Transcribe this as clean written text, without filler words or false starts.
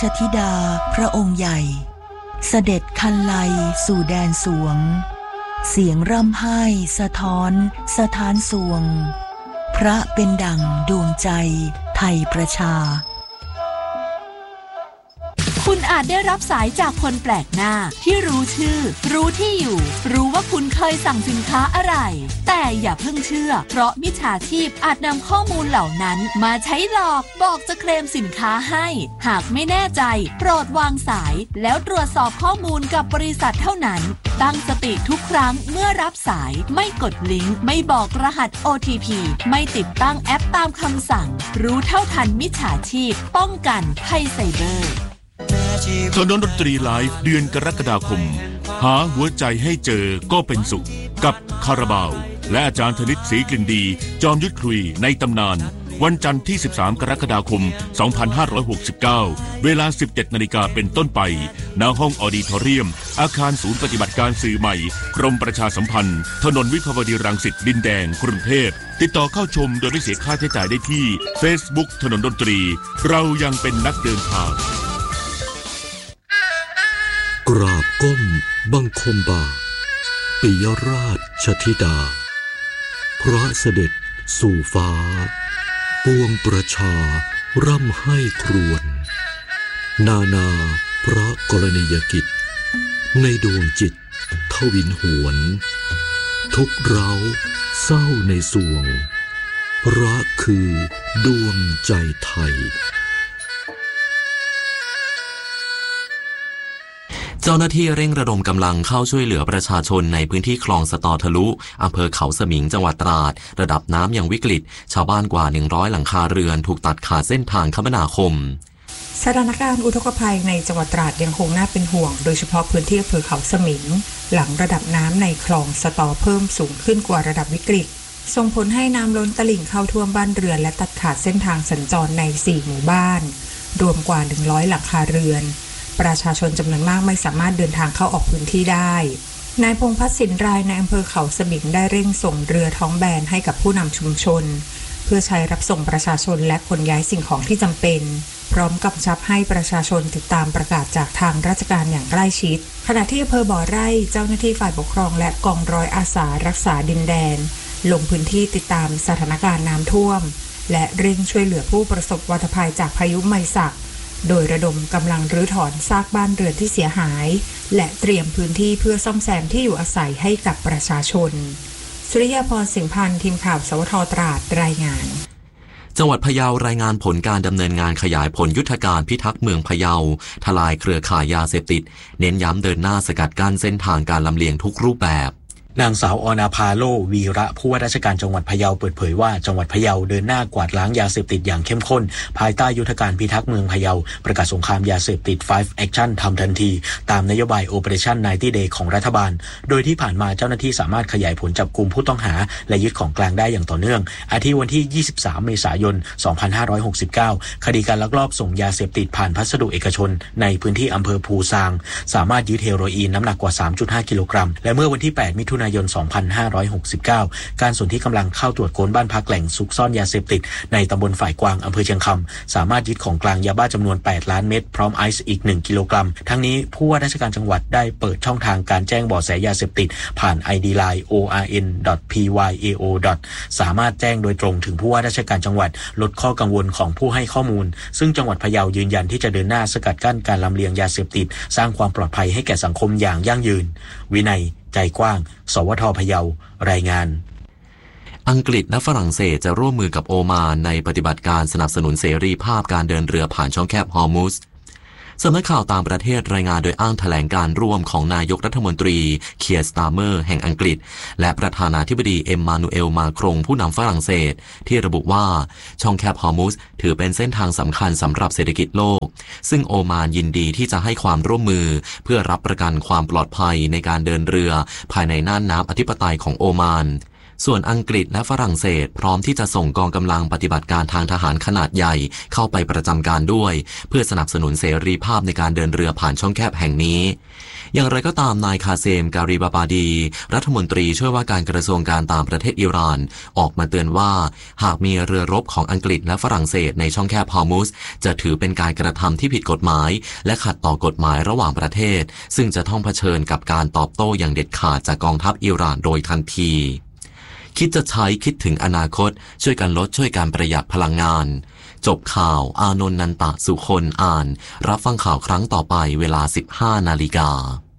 ชธิดาพระองค์ใหญ่เสด็จคันไลสู่แดนสวงเสียงร่ำไห้สะท้อนสถานสวงพระเป็นดั่งดวงใจไทยประชาคุณอาจได้รับสายจากคนแปลกหน้าที่รู้ชื่อรู้ที่อยู่รู้ว่าคุณเคยสั่งสินค้าอะไรแต่อย่าเพิ่งเชื่อเพราะมิจฉาชีพอาจนำข้อมูลเหล่านั้นมาใช้หลอกบอกจะเคลมสินค้าให้หากไม่แน่ใจโปรดวางสายแล้วตรวจสอบข้อมูลกับบริษัทเท่านั้นตั้งสติทุกครั้งเมื่อรับสายไม่กดลิงก์ไม่บอกรหัส OTP ไม่ติดตั้งแอปตามคำสั่งรู้เท่าทันมิจฉาชีพป้องกันภัยไซเบอร์ถนนดนตรีไลฟ์เดือนกรกฎาคมหาหัวใจให้เจอก็เป็นสุขกับคาราบาวและอาจารย์ธนิตศรีกลิ่นดีจอมยุทธคุยในตำนานวันจันทร์ที่13กรกฎาคม2569เวลา 17:00 น.เป็นต้นไปณห้องออดิทอเรียมอาคารศูนย์ปฏิบัติการสื่อใหม่กรมประชาสัมพันธ์ถนนวิภาวดีรังสิตดินแดงกรุงเทพติดต่อเข้าชมโดยไม่เสียค่าใช้จ่ายได้ที่ Facebook ถนนดนตรีเรายังเป็นนักเดินทางกราบก้มบังคมบาทปิยราชธิดาพระเสด็จสู่ฟ้าปวงประชาร่ำให้ครวญนาพระกรณียกิจในดวงจิตทวินหวนทุกเร้าเศร้าในสวงรักคือดวงใจไทยเจ้าหน้าที่เร่งระดมกำลังเข้าช่วยเหลือประชาชนในพื้นที่คลองสตอทะลุอำเภอเขาสมิงจังหวัดตราดระดับน้ำยังวิกฤตชาวบ้านกว่า100หลังคาเรือนถูกตัดขาดเส้นทางคมนาคมสถานการณ์อุทกภัยในจังหวัดตราดยังคงน่าเป็นห่วงโดยเฉพาะพื้นที่อำเภอเขาสมิงหลังระดับน้ำในคลองสตอเพิ่มสูงขึ้นกว่าระดับวิกฤตส่งผลให้น้ำล้นตลิ่งเข้าท่วมบ้านเรือนและตัดขาดเส้นทางสัญจรใน4หมู่บ้านรวมกว่า100หลังคาเรือนประชาชนจำนวนมากไม่สามารถเดินทางเข้าออกพื้นที่ได้นายพงษ์พัฒน์สินรายในอำเภอเขาสมิงได้เร่งส่งเรือท้องแบนให้กับผู้นำชุมชนเพื่อใช้รับส่งประชาชนและขนย้ายสิ่งของที่จำเป็นพร้อมกำชับให้ประชาชนติดตามประกาศจากทางราชการอย่างใกล้ชิดขณะที่อำเภอบ่อไร่เจ้าหน้าที่ฝ่ายปกครองและกองร้อยอาสารักษาดินแดนลงพื้นที่ติดตามสถานการณ์น้ำท่วมและเร่งช่วยเหลือผู้ประสบวัฏภัยจากพายุไมศักโดยระดมกำลังรื้อถอนซากบ้านเรือนที่เสียหายและเตรียมพื้นที่เพื่อซ่อมแซมที่อยู่อาศัยให้กับประชาชนสุริยาพรสิงห์พันธ์ทีมข่าวสวท.ตราดรายงานจังหวัดพะเยารายงานผลการดำเนินงานขยายผลยุทธการพิทักษ์เมืองพะเยาทลายเครือข่ายยาเสพติดเน้นย้ำเดินหน้าสกัดกั้นเส้นทางการลำเลียงทุกรูปแบบนางสาวอนาภาโลวีระผู้ว่าราชการจังหวัดพะเยาเปิดเผยว่าจังหวัดพะเยาเดินหน้ากวาดล้างยาเสพติดอย่างเข้มข้นภายใต้ยุทธการพิทักษ์เมืองพะเยาประกาศสงครามยาเสพติด5 Action ทำทันทีตามนโยบาย Operation 90 Day ของรัฐบาลโดยที่ผ่านมาเจ้าหน้าที่สามารถขยายผลจับกุมผู้ต้องหาและยึดของกลางได้อย่างต่อเนื่องอาทิวันที่23เมษายน2569คดีการลักลอบส่งยาเสพติดผ่านพัสดุเอกชนในพื้นที่อำเภอภูซางสามารถยึดเฮโรอีนน้ำหนักกว่า 3.5 กิโลกรัมและเมื่อวันที่8มิถุนายน2569การสนที่กำลังเข้าตรวจค้นบ้านพักแหล่งซุกซ่อนยาเสพติดในตำบลฝ่ายกวางอำเภอเชียงคำสามารถยึดของกลางยาบ้าจำนวน8ล้านเม็ดพร้อมไอซ์อีก1กิโลกรัมทั้งนี้ผู้ว่าราชการจังหวัดได้เปิดช่องทางการแจ้งเบาะแสยาเสพติดผ่าน ID Line orn.pyao. สามารถแจ้งโดยตรงถึงผู้ว่าราชการจังหวัดลดข้อกังวลของผู้ให้ข้อมูลซึ่งจังหวัดพะเยายืนยันที่จะเดินหน้าสกัดกั้นการลำเลียงยาเสพติดสร้างความปลอดภัยให้แก่สังคมอย่างยั่งยืนวินัยใจกว้างสวท.พะเยารายงานอังกฤษและฝรั่งเศสจะร่วมมือกับโอมานในปฏิบัติการสนับสนุนเสรีภาพการเดินเรือผ่านช่องแคบฮอร์มุซสำนักข่าวต่างประเทศรายงานโดยอ้างแถลงการร่วมของนายกรัฐมนตรีเคียร์ สตาร์เมอร์แห่งอังกฤษและประธานาธิบดีเอ็มมานูเอล มาครงผู้นำฝรั่งเศสที่ระบุว่าช่องแคบฮอร์มุซถือเป็นเส้นทางสำคัญสำหรับเศรษฐกิจโลกซึ่งโอมานยินดีที่จะให้ความร่วมมือเพื่อรับประกันความปลอดภัยในการเดินเรือภายในน่านน้ำอธิปไตยของโอมานส่วนอังกฤษและฝรั่งเศสพร้อมที่จะส่งกองกำลังปฏิบัติการทางทหารขนาดใหญ่เข้าไปประจำการด้วยเพื่อสนับสนุนเสรีภาพในการเดินเรือผ่านช่องแคบแห่งนี้อย่างไรก็ตามนายคาเซมการิบาบาดีรัฐมนตรีช่วยว่าการกระทรวงการต่างประเทศอิหร่านออกมาเตือนว่าหากมีเรือรบของอังกฤษและฝรั่งเศสในช่องแคบฮอร์มุซจะถือเป็นการกระทำที่ผิดกฎหมายและขัดต่อกฎหมายระหว่างประเทศซึ่งจะต้องเผชิญกับการตอบโต้อย่างเด็ดขาดจากกองทัพอิหร่านโดยทันทีคิดจะใช้คิดถึงอนาคตช่วยกันลดช่วยการประหยัดพลังงานจบข่าวอานนท์ นันตะสุคนอ่านรับฟังข่าวครั้งต่อไปเวลา 15 นาฬิกา